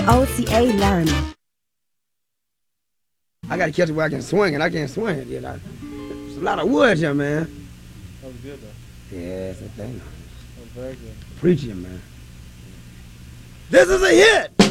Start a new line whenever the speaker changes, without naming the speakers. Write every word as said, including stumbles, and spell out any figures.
O T A Learn.
I got to catch it where I can swing it. I can't swing it yet. I, there's a lot of wood here, man.
That was good, though.
Yeah, it's a thing.
That was very good.
Preaching, man. This is a hit.